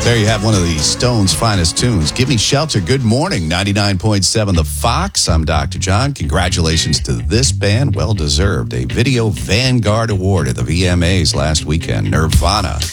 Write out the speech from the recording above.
There you have one of the Stones' finest tunes. Give Me Shelter. Good morning, 99.7 The Fox. I'm Dr. John. Congratulations to this band. Well deserved. A Video Vanguard Award at the VMAs last weekend. Nirvana.